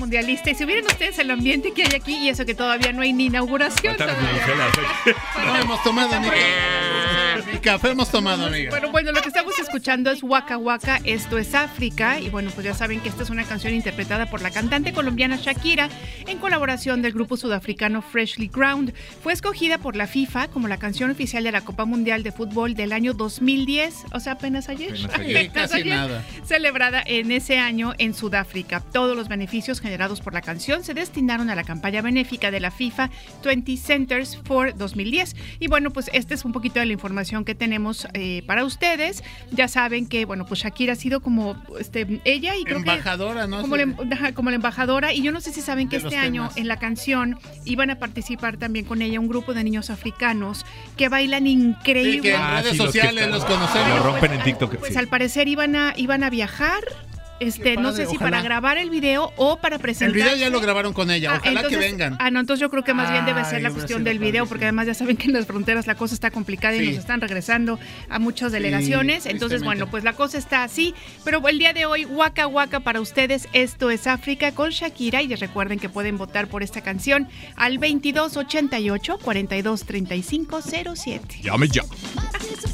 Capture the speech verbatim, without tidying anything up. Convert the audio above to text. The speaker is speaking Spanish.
mundialista. Y si vieran ustedes el ambiente que hay aquí, y eso que todavía no hay ni inauguración. No hemos tomado ni Ni café hemos tomado, amiga. Bueno, bueno, lo que estamos escuchando es Waka Waka, esto es África. Y bueno, pues ya saben que esta es una canción interpretada por la cantante colombiana Shakira en colaboración del grupo sudafricano Freshly Ground. Fue escogida por la FIFA como la canción oficial de la Copa Mundial de Fútbol del año dos mil diez, o sea, apenas ayer. Apenas ayer. Sí, casi ayer, nada. Celebrada en ese año en Sudáfrica. Todos los beneficios generados por la canción se destinaron a la campaña benéfica de la FIFA veinte Centers for dos mil diez. Y bueno, pues esta es un poquito de la información que tenemos eh, para ustedes. Ya saben que, bueno, pues Shakira ha sido como este, ella y creo embajadora, que ¿no? como, Sí. la, como la embajadora. Y yo no sé si saben que De este los año temas. en la canción iban a participar también con ella un grupo de niños africanos que bailan increíble. Sí, que en Ah, redes sí, los sociales que los están- conocemos. Lo Pues, rompen en al- TikTok. Pues sí. al parecer iban a, iban a viajar. Este, Qué no padre, sé si ojalá. para grabar el video o para El presentar. video ya lo grabaron con ella, ojalá que vengan. Ah, no, entonces yo creo que más bien debe ser Ay, la hubiera cuestión sido del video, padrísimo. porque además ya saben que en las fronteras la cosa está complicada y Sí. nos están regresando a muchas delegaciones. Entonces, tristemente. bueno, pues la cosa está así. Pero el día de hoy, Waka Waka para ustedes, esto es África con Shakira. Y les recuerden que pueden votar por esta canción al veintidós ochenta y ocho, cuarenta y dos treinta y cinco cero siete. Llame ya.